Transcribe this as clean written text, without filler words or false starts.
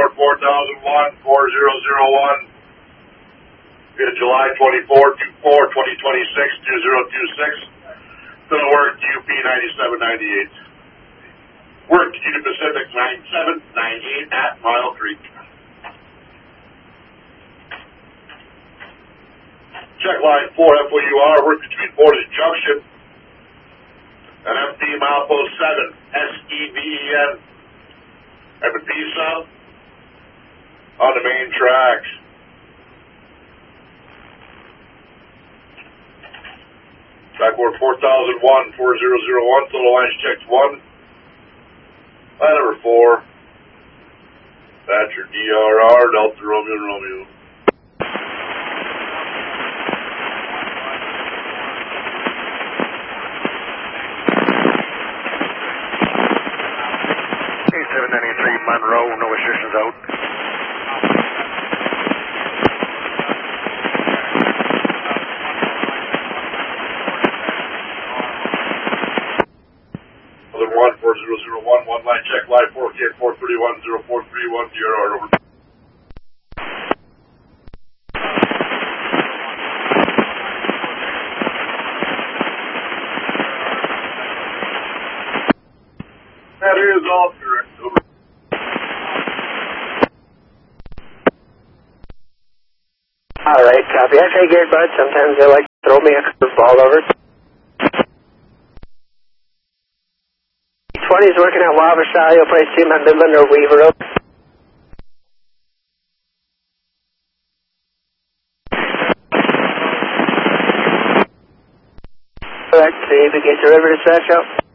Report 4001, 4001. July 24, 2026, 2026. Still work UP 9798. Work Union Pacific 9798 at Mile Creek. Check line 4 FOUR, work between Portage Junction and FD Milepost 7, SEVEN, and Pisa on the main tracks. Backward 4001, 4001, total lines checked 1. Line number 4. That's your DRR, Delta Romeo Romeo. K793 Monroe, no restrictions out. Other 4001, one line check, line 4K 431 0431, DRR over. That is all correct, over. Alright, copy. I figured, bud. Sometimes they like to throw me a curveball over. 20's working at Wabash, you'll probably see him at Midland or Weaver. Correct, see if we get your river to Sasha.